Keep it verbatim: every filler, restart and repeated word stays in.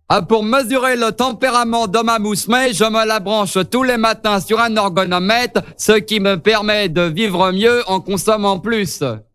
Ah, pour mesurer le tempérament de ma moussemée, je me la branche tous les matins sur un ergonomètre, ce qui me permet de vivre mieux en consommant plus.